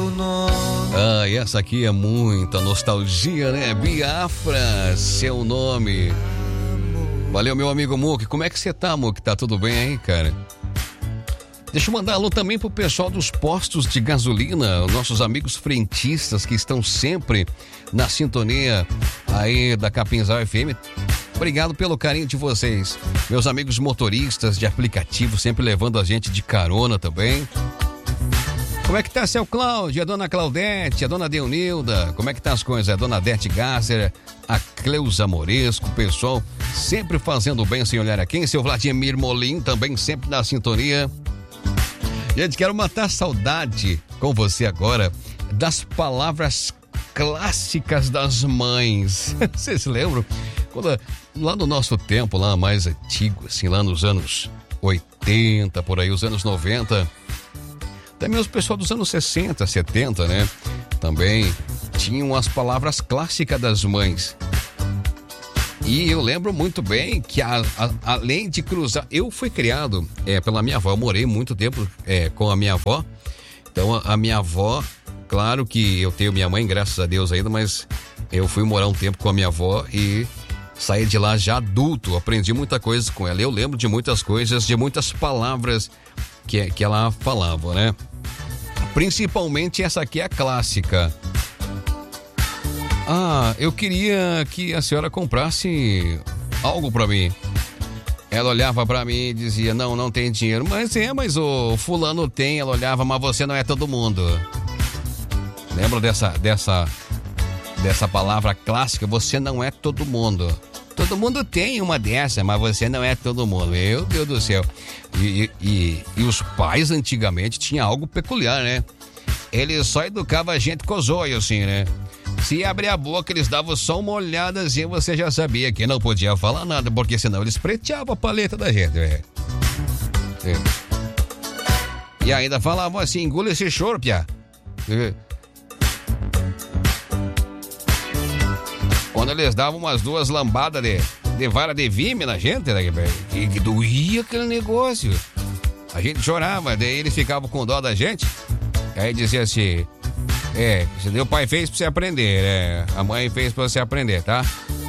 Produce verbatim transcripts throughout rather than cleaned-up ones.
Ah, e essa aqui é muita nostalgia, né? Biafra, seu nome. Valeu, meu amigo Muque. Como é que você tá, Muque? Tá tudo bem aí, cara? Deixa eu mandar alô também pro pessoal dos postos de gasolina, nossos amigos frentistas que estão sempre na sintonia aí da Capinzal F M. Obrigado pelo carinho de vocês. Meus amigos motoristas de aplicativo, sempre levando a gente de carona também. Como é que tá, seu Cláudio, a dona Claudete, a dona Deunilda? Como é que tá as coisas? A dona Dete Gasser, a Cleusa Moresco, o pessoal sempre fazendo bem sem olhar a quem. Seu Vladimir Molim também sempre na sintonia. Gente, quero matar a saudade com você agora das palavras clássicas das mães. Vocês lembram? Quando, lá no nosso tempo, lá mais antigo, assim, lá nos anos oitenta, por aí, os anos noventa... Até mesmo o pessoal dos anos sessenta, setenta, né? Também tinham as palavras clássicas das mães. E eu lembro muito bem que a, a, além de cruzar... Eu fui criado é, pela minha avó, eu morei muito tempo é, com a minha avó. Então a, a minha avó, claro que eu tenho minha mãe, graças a Deus ainda, mas eu fui morar um tempo com a minha avó e saí de lá já adulto. Aprendi muita coisa com ela. Eu lembro de muitas coisas, de muitas palavras que, que ela falava, né? Principalmente essa aqui é a clássica. Ah, eu queria que a senhora comprasse algo pra mim. Ela olhava pra mim e dizia, não, não tem dinheiro. Mas é, mas o fulano tem. Ela olhava, mas você não é todo mundo. Lembra dessa, dessa, dessa palavra clássica? Você não é todo mundo. Todo mundo tem uma dessa, mas você não é todo mundo. Meu Deus do céu. E, e, e os pais antigamente tinham algo peculiar, né? Eles só educavam a gente com os olhos, assim, né? Se abrir a boca, eles davam só uma olhadazinha, você já sabia que não podia falar nada, porque senão eles preteavam a paleta da gente, velho. É. E ainda falavam assim, engula esse choro, piá. É. Quando eles davam umas duas lambadas de, de vara de vime na gente, né, que, que doía aquele negócio. A gente chorava, daí eles ficavam com dó da gente. Aí dizia assim, é, o pai fez pra você aprender, é, a mãe fez pra você aprender, tá?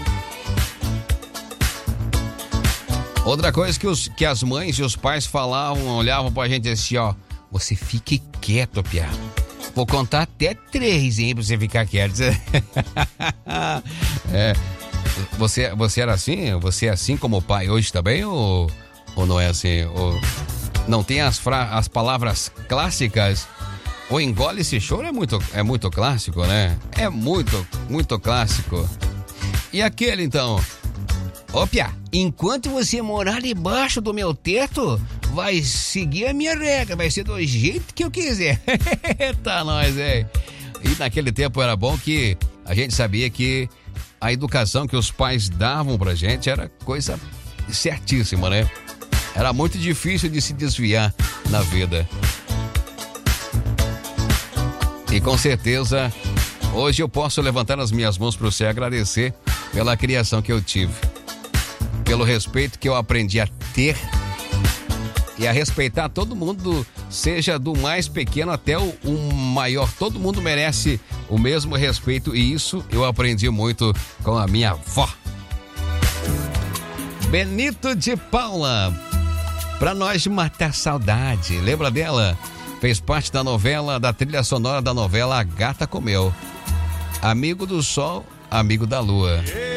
Outra coisa que, os, que as mães e os pais falavam, olhavam pra gente assim, ó, você fique quieto, piá. Vou contar até três, hein, pra você ficar quieto. É, você, você era assim? Você é assim como o pai hoje também? Ou, ou não é assim? Ou não tem as, fra, as palavras clássicas? O engole esse choro é muito, é muito clássico, né? É muito, muito clássico. E aquele, então? Ô, piá, enquanto você morar debaixo do meu teto, vai seguir a minha regra, vai ser do jeito que eu quiser. Tá nós, é. E naquele tempo era bom que a gente sabia que a educação que os pais davam pra gente era coisa certíssima, né? Era muito difícil de se desviar na vida. E com certeza, hoje eu posso levantar as minhas mãos pro céu e agradecer pela criação que eu tive. Pelo respeito que eu aprendi a ter e a respeitar todo mundo, seja do mais pequeno até o, o maior. Todo mundo merece o mesmo respeito e isso eu aprendi muito com a minha avó. Benito de Paula, pra nós matar saudade. Lembra dela? Fez parte da novela, da trilha sonora da novela A Gata Comeu. Amigo do Sol, amigo da Lua.